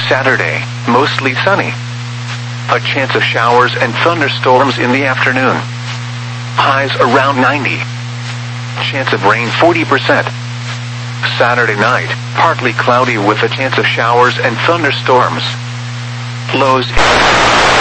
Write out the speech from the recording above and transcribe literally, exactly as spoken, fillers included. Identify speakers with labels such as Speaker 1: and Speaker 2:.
Speaker 1: Saturday, mostly sunny. A chance of showers and thunderstorms in the afternoon. Highs around ninety. Chance of rain forty percent. Saturday night, partly cloudy with a chance of showers and thunderstorms. Lows